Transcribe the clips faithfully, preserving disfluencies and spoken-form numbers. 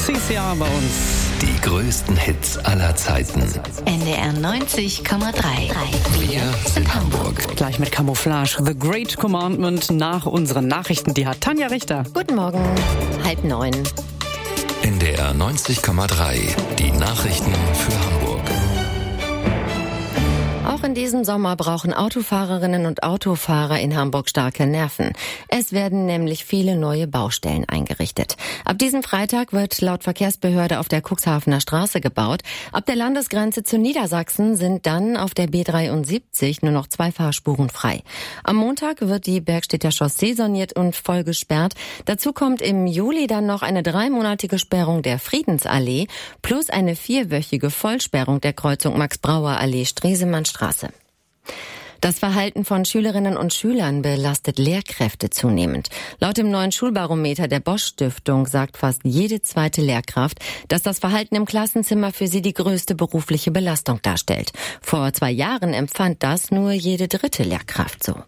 C C R bei uns. Die größten Hits aller Zeiten. N D R neunzig Komma drei. Wir sind Hamburg. Gleich mit Camouflage. The Great Commandment nach unseren Nachrichten. Die hat Tanja Richter. Guten Morgen. Halb neun. N D R neunzig Komma drei. Die Nachrichten für Hamburg. Auch in diesem Sommer brauchen Autofahrerinnen und Autofahrer in Hamburg starke Nerven. Es werden nämlich viele neue Baustellen eingerichtet. Ab diesem Freitag wird laut Verkehrsbehörde auf der Cuxhavener Straße gebaut. Ab der Landesgrenze zu Niedersachsen sind dann auf der B dreiundsiebzig nur noch zwei Fahrspuren frei. Am Montag wird die Bergstedter Chaussee saniert und voll gesperrt. Dazu kommt im Juli dann noch eine dreimonatige Sperrung der Friedensallee plus eine vierwöchige Vollsperrung der Kreuzung Max-Brauer-Allee-Stresemannstraße. Das Verhalten von Schülerinnen und Schülern belastet Lehrkräfte zunehmend. Laut dem neuen Schulbarometer der Bosch-Stiftung sagt fast jede zweite Lehrkraft, dass das Verhalten im Klassenzimmer für sie die größte berufliche Belastung darstellt. Vor zwei Jahren empfand das nur jede dritte Lehrkraft so.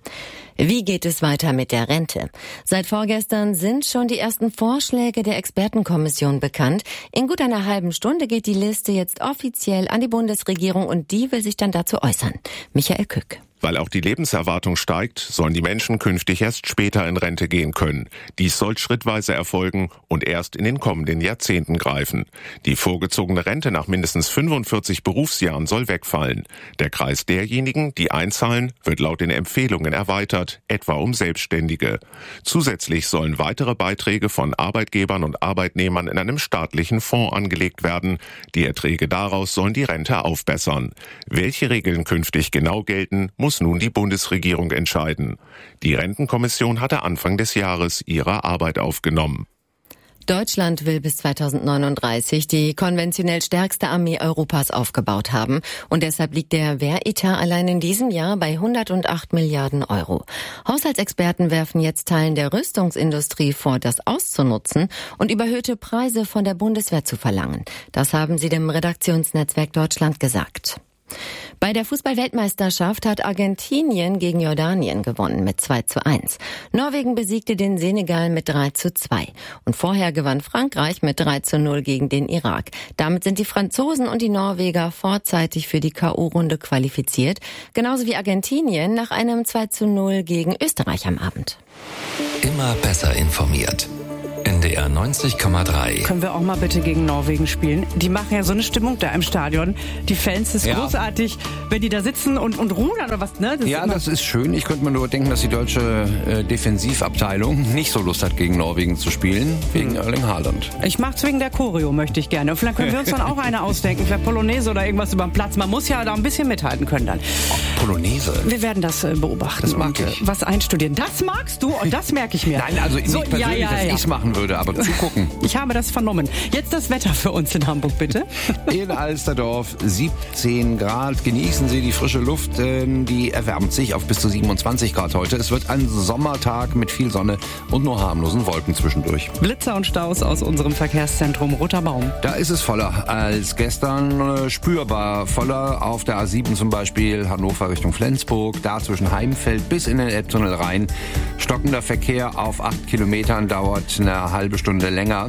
Wie geht es weiter mit der Rente? Seit vorgestern sind schon die ersten Vorschläge der Expertenkommission bekannt. In gut einer halben Stunde geht die Liste jetzt offiziell an die Bundesregierung und die will sich dann dazu äußern. Michael Kück. Weil auch die Lebenserwartung steigt, sollen die Menschen künftig erst später in Rente gehen können. Dies soll schrittweise erfolgen und erst in den kommenden Jahrzehnten greifen. Die vorgezogene Rente nach mindestens fünfundvierzig Berufsjahren soll wegfallen. Der Kreis derjenigen, die einzahlen, wird laut den Empfehlungen erweitert, etwa um Selbstständige. Zusätzlich sollen weitere Beiträge von Arbeitgebern und Arbeitnehmern in einem staatlichen Fonds angelegt werden. Die Erträge daraus sollen die Rente aufbessern. Welche Regeln künftig genau gelten, muss nun die Bundesregierung entscheiden. Die Rentenkommission hatte Anfang des Jahres ihre Arbeit aufgenommen. Deutschland will bis zweitausendneununddreißig die konventionell stärkste Armee Europas aufgebaut haben. Und deshalb liegt der Wehretat allein in diesem Jahr bei hundertacht Milliarden Euro. Haushaltsexperten werfen jetzt Teilen der Rüstungsindustrie vor, das auszunutzen und überhöhte Preise von der Bundeswehr zu verlangen. Das haben sie dem Redaktionsnetzwerk Deutschland gesagt. Bei der Fußball-Weltmeisterschaft hat Argentinien gegen Jordanien gewonnen mit zwei zu eins. Norwegen besiegte den Senegal mit drei zu zwei. Und vorher gewann Frankreich mit drei zu null gegen den Irak. Damit sind die Franzosen und die Norweger vorzeitig für die K O-Runde qualifiziert. Genauso wie Argentinien nach einem zwei zu null gegen Österreich am Abend. Immer besser informiert. N D R neunzig Komma drei. Können wir auch mal bitte gegen Norwegen spielen? Die machen ja so eine Stimmung da im Stadion. Die Fans, das ist ja großartig, wenn die da sitzen und, und rudern oder was, ne? Das ja, ist das ist schön. Ich könnte mir nur denken, dass die deutsche äh, Defensivabteilung nicht so Lust hat, gegen Norwegen zu spielen, wegen hm. Erling Haaland. Ich mag's wegen der Choreo, möchte ich gerne. Und vielleicht können wir uns dann auch eine ausdenken, vielleicht Polonaise oder irgendwas über den Platz. Man muss ja da ein bisschen mithalten können dann. Oh, Polonaise? Wir werden das äh, beobachten. Das mag und, ich. Äh, was einstudieren. Das magst du und das merke ich mir. Nein, also nicht so, persönlich, ja, ja, dass ja. ich's machen würde, aber zugucken. Ich habe das vernommen. Jetzt das Wetter für uns in Hamburg, bitte. In Alsterdorf siebzehn Grad. Genießen Sie die frische Luft. Die erwärmt sich auf bis zu siebenundzwanzig Grad heute. Es wird ein Sommertag mit viel Sonne und nur harmlosen Wolken zwischendurch. Blitzer und Staus aus unserem Verkehrszentrum Roter Baum. Da ist es voller als gestern. Spürbar voller auf der A sieben zum Beispiel. Hannover Richtung Flensburg. Da zwischen Heimfeld bis in den Elbtunnel rein. Stockender Verkehr auf acht Kilometern dauert eine halbe Stunde länger.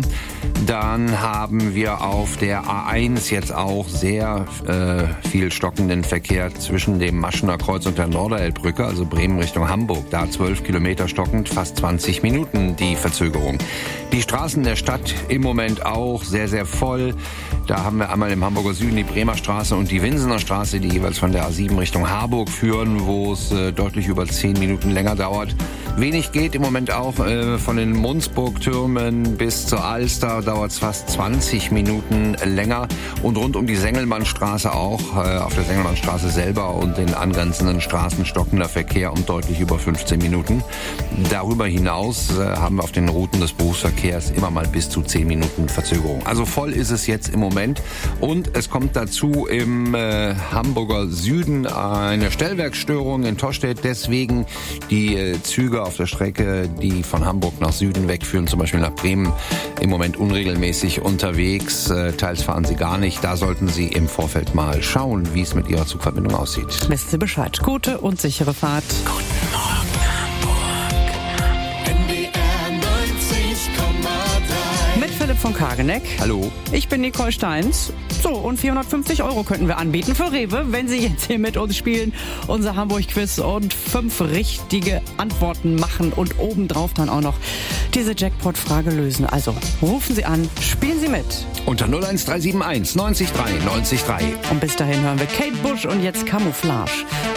Dann haben wir auf der A eins jetzt auch sehr äh, viel stockenden Verkehr zwischen dem Maschener Kreuz und der Norderelbbrücke, also Bremen Richtung Hamburg. Da zwölf Kilometer stockend, fast zwanzig Minuten die Verzögerung. Die Straßen der Stadt im Moment auch sehr, sehr voll. Da haben wir einmal im Hamburger Süden die Bremer Straße und die Winsener Straße, die jeweils von der A sieben Richtung Harburg führen, wo es äh, deutlich über zehn Minuten länger dauert. Wenig geht im Moment auch äh, von den Mundsburg-Türmen bis zur Alster, dauert es fast zwanzig Minuten länger. Und rund um die Sengelmannstraße auch, äh, auf der Sengelmannstraße selber und den angrenzenden Straßen stockender Verkehr um deutlich über fünfzehn Minuten. Darüber hinaus äh, haben wir auf den Routen des Berufsverkehrs immer mal bis zu zehn Minuten Verzögerung. Also voll ist es jetzt im Moment. Und es kommt dazu im äh, Hamburger Süden eine Stellwerksstörung in Tostedt. Deswegen die äh, Züge auf der Strecke, die von Hamburg nach Süden wegführen, zum Beispiel nach Bremen, im Moment unregelmäßig unterwegs. Äh, teils fahren sie gar nicht. Da sollten Sie im Vorfeld mal schauen, wie es mit Ihrer Zugverbindung aussieht. Wisst ihr Bescheid. Gute und sichere Fahrt. Guten Morgen, Hamburg. N D R neunzig Komma drei. Mit Philipp von Kageneck. Hallo. Ich bin Nicole Steins. So, und vierhundertfünfzig Euro könnten wir anbieten für Rewe, wenn Sie jetzt hier mit uns spielen. Unser Hamburg-Quiz und fünf richtige Antworten machen und obendrauf dann auch noch diese Jackpot-Frage lösen. Also rufen Sie an, spielen Sie mit. Unter null eins drei sieben eins neunzig drei neunzig drei. Und bis dahin hören wir Kate Bush und jetzt Camouflage.